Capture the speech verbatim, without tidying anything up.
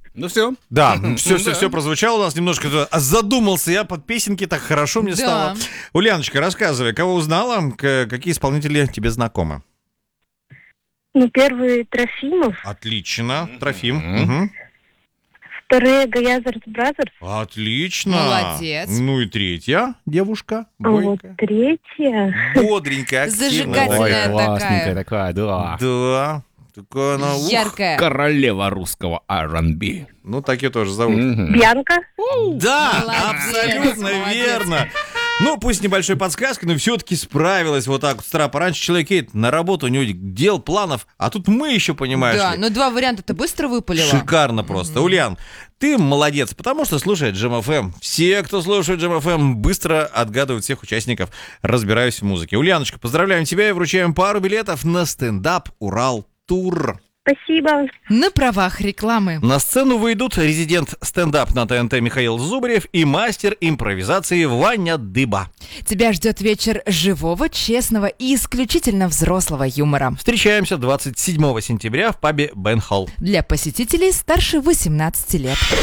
Ну все. Да, все, все, все прозвучало у нас немножко. Задумался я под песенки, так хорошо мне Да. стало. Ульяночка, рассказывай, кого узнала, к- какие исполнители тебе знакомы? Ну, первый Трофимов, Отлично, Трофим. Мгм. Мгм. вторые Гаязерс Бразерс, Отлично. Молодец. Ну и третья девушка, а вот бойкая, третья. бодренькая, активная. Зажигательная. Ой, классненькая такая. такая, да. Да, такая она, ух. Яркая. Королева русского ар энд би. Ну, так ее тоже зовут. Мгм. Бьянка. Да, Молодец, абсолютно молодец. верно. Ну, пусть небольшой подсказкой, но все-таки справилась вот так вот с утра пораньше. Человек едет на работу, у него дел, планов, а тут мы еще, понимаешь Да, ли. но два варианта ты быстро выпалила. Шикарно просто. Ульян, ты молодец, потому что слушает Джем эф эм. Все, кто слушает Джем эф эм, быстро отгадывают всех участников, разбираюсь в музыке. Ульяночка, поздравляем тебя и вручаем пару билетов на стендап «Урал Тур». Спасибо. На правах рекламы. На сцену выйдут резидент стендап на ТНТ Михаил Зубарев и мастер импровизации Ваня Дыба. Тебя ждет вечер живого, честного и исключительно взрослого юмора. Встречаемся двадцать седьмого сентября в пабе Бен Холл. Для посетителей старше восемнадцати лет.